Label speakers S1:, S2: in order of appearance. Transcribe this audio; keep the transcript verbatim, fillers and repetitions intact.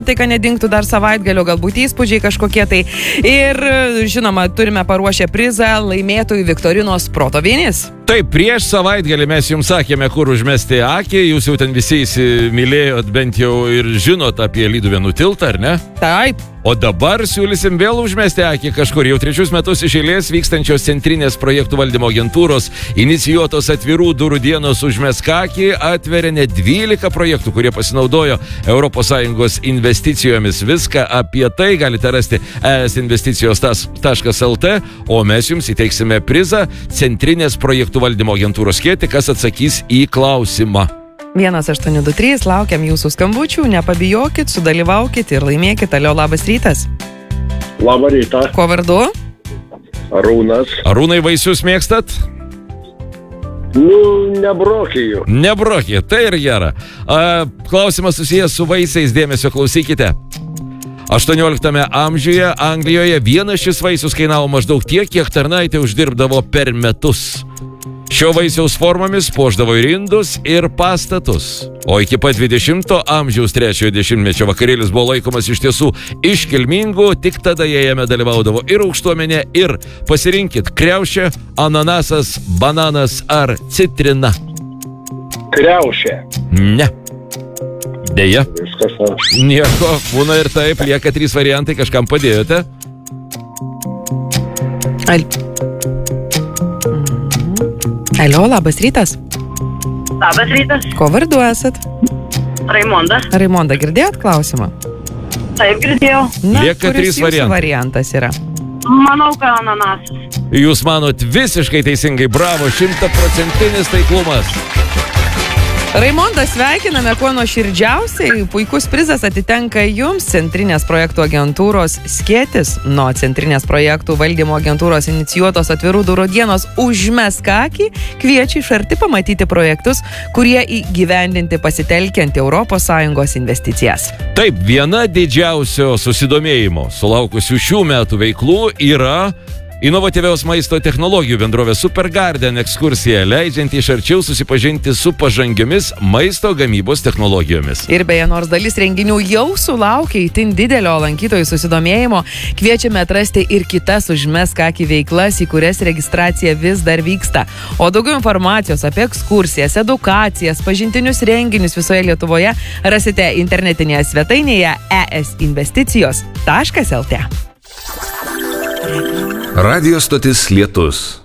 S1: Tai, kad nedingtų dar savaitgalio, galbūt įspūdžiai kažkokie tai. Ir, žinoma, turime paruošę prizą laimėtojų Viktorinos proto vienis.
S2: Taip, prieš savaitgalį mes jums sakėme, kur užmesti akį. Jūs jau ten visi įsimylėjot, bent jau ir žinot apie Lyduvėnų tiltą, ar ne?
S1: Taip.
S2: O dabar siūlysim vėl užmesti akį kažkur. Jau trečius metus iš eilės vykstančios centrinės projektų valdymo agentūros inicijuotos atvirų durų dienos užmesk akį atveria net dvylika projektų, kurie pasinaudojo Europos Sąjungos investicijomis. Viską apie tai galite rasti es investicijos taškas lt, o mes jums įteiksime prizą centrinės projektų valdymo agentūros skėtį, kas atsakys į klausimą.
S1: vienas aštuoni du trys, laukiam jūsų skambučių, nepabijokit, sudalyvaukit ir laimėkit. Alio, labas rytas.
S3: Labą rytą.
S1: Kuo vardu?
S3: Arūnas.
S2: Arūnai, vaisius mėgstat?
S3: Nu, nebrokiju.
S2: Nebrokiju, tai ir gera. A, klausimas susijęs su vaisiais, dėmesio klausykite. aštuonioliktame amžiuje Anglijoje vienas šis vaisius kainavo maždaug tiek, kiek tarnaitė uždirbdavo per metus. Šio vaisiaus formomis puošdavo ir indus, ir pastatus. O iki pat dvidešimto amžiaus trečiojo dešimtmečio vakarėlis buvo laikomas iš tiesų iškilmingu, tik tada jame dalyvaudavo ir aukštuomenė, ir pasirinkit kriaušė, ananasas, bananas ar citrina.
S3: Kriaušė.
S2: Ne. Deja.
S3: Viskas aš.
S2: Nieko, būna ir taip, lieka trys variantai, kažkam padėjote.
S1: Al... Alio, labas rytas.
S4: Labas rytas.
S1: Kuo vardu esat?
S4: Raimonda.
S1: Raimonda, girdėjot klausimą?
S4: Taip, girdėjau.
S1: Na,
S2: Lieka
S1: kuris
S2: trys
S1: jūsų
S2: variantai.
S1: variantas yra?
S4: Manau, kad ananasas.
S2: Jūs manot visiškai teisingai, bravo, šimtaprocentinis taiklumas.
S1: Raimonda, sveikiname kuo nuoširdžiausiai. Puikus prizas atitenka jums, Centrinės projektų agentūros skėtis. Nuo Centrinės projektų valdymo agentūros inicijuotos atvirų durų dienos užmesk akį kviečia iš arti pamatyti projektus, kurie įgyvendinti pasitelkiant Europos Sąjungos investicijas.
S2: Taip, viena didžiausio susidomėjimo sulaukusių šių metų veiklų yra inovatyviaus maisto technologijų bendrovė Supergarden ekskursija, leidžianti iš arčiau susipažinti su pažangiomis maisto gamybos technologijomis.
S1: Ir beje, nors dalis renginių jau sulaukia itin didelio lankytojų susidomėjimo, kviečiame atrasti ir kitas užmesk akį veiklas, į kurias registracija vis dar vyksta. O daugiau informacijos apie ekskursijas, edukacijas, pažintinius renginius visoje Lietuvoje rasite internetinėje svetainėje e es investicijos taškas lt.
S5: Radio stotis Lietus.